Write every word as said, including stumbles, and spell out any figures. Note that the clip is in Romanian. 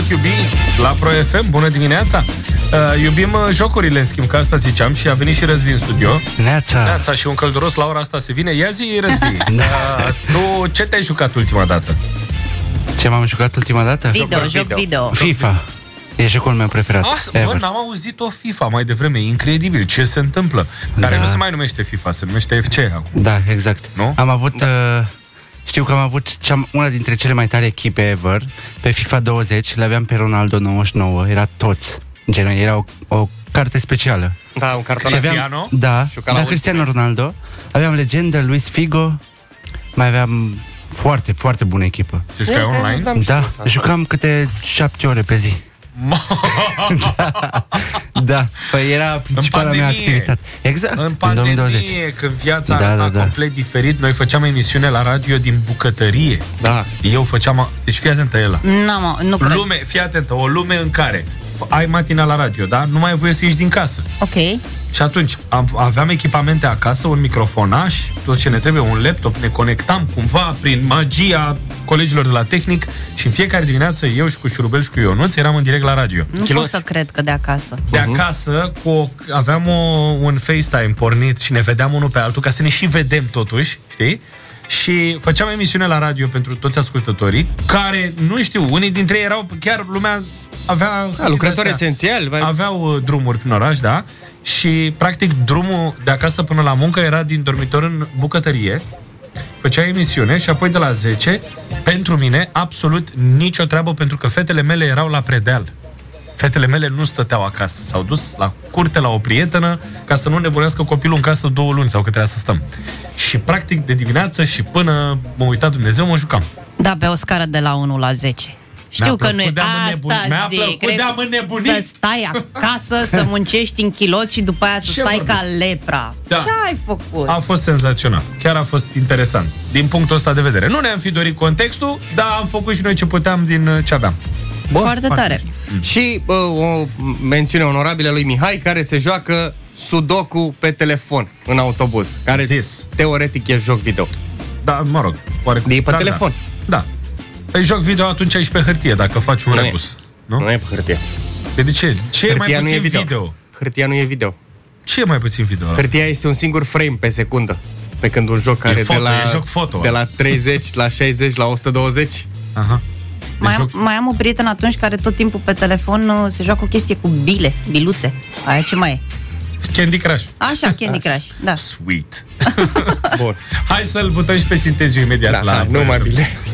pot iubi la Pro F M. Bună dimineața! Uh, iubim uh, jocurile, în schimb, că asta ziceam, și a venit și Răzvi în studio. Neața! Neața, și un călduros la ora asta se vine. Ia zi, Răzvi, uh, tu ce te-ai jucat ultima dată? Ce m-am jucat ultima dată? Video, joc video. video. FIFA. E jocul meu preferat. Asta, bă, n-am auzit o FIFA mai devreme. E incredibil ce se întâmplă. Care Da. nu se mai numește FIFA, se numește F C acum. Da, exact. Nu? Am avut... Da. Uh, știu că am avut cea, una dintre cele mai tari echipe ever. Pe FIFA douăzeci le aveam pe Ronaldo nouăzeci și nouă. Era toți. Gen, era o, o carte specială. Da, un carton. Cristiano? Da, Juca la da, ultime. Cristiano Ronaldo. Aveam legendă, Luis Figo. Mai aveam foarte, foarte bună echipă. Te jucai online? Da, jucam câte șapte ore pe zi. da, da, păi era principala mea activitate. Exact, în în pandemie, două mii douăzeci. când viața Da, arăta da, da. complet diferit, noi făceam emisiune la radio din bucătărie. Da. Eu făceam... Deci fii atentă, Ela. N-am, nu cred. Lume, fii atentă, o lume în care ai matina la radio, da? Nu mai ai voie să ieși din casă. Ok. Și atunci am, aveam echipamente acasă, un microfonaș, tot ce ne trebuie, un laptop, ne conectam cumva prin magia colegilor de la tehnic și în fiecare dimineață eu și cu Șurubel și cu Ionuț eram în direct la radio. Nu pot să cred că de acasă. De acasă cu o, aveam o, un FaceTime pornit și ne vedeam unul pe altul ca să ne și vedem totuși, știi? Și făceam emisiune la radio pentru toți ascultătorii, care, nu știu, unii dintre ei erau, chiar lumea avea... Da, lucrători esențiali. Mai... Aveau uh, drumuri prin oraș, da? Și, practic, drumul de acasă până la muncă era din dormitor în bucătărie. Făcea emisiune și apoi de la zece, pentru mine, absolut nicio treabă, pentru că fetele mele erau la predeal. Fetele mele nu stăteau acasă. S-au dus la curte la o prietenă ca să nu nebunească copilul în casă două luni sau cât trebuia să stăm. Și, practic, de dimineață și până mă uita Dumnezeu, mă jucam. Da, pe o scară de la unu la zece. Știu că nu e asta, Mi-a zic, plăcut crezi, de-am înnebunit. să stai acasă, să muncești în chiloți și după aia să Ce stai vorbești? ca lepra. Da. Ce ai făcut? A fost senzațional. Chiar a fost interesant. Din punctul ăsta de vedere. Nu ne-am fi dorit contextul, dar am făcut și noi ce puteam din ce aveam. Bă, foarte tare. Și bă, o mențiune onorabilă lui Mihai, care se joacă sudoku pe telefon în autobuz, care This. teoretic e joc video. Da, mă rog. Oarecum. E pe Da, telefon. Da. da. Păi joc video atunci aici pe hârtie, dacă faci un Nu e. rebus. Nu? Nu e pe hârtie. Pe de ce? Ce e mai Hârtia nu puțin e video. video? Hârtia nu e video. Ce e mai puțin video? Hârtia este un singur frame pe secundă. Pe când un joc care foto, de la, e joc foto, de la treizeci la șaizeci la o sută douăzeci. Aha. Mai am, joc- mai am o prietenă atunci care tot timpul pe telefon uh, se joacă o chestie cu bile, biluțe. Aia ce mai e? Candy Crush. Așa, Candy Crush, da. Sweet. Bun. Hai să-l butăm și pe Sinteziu imediat. Da, la hai, nu mai bine.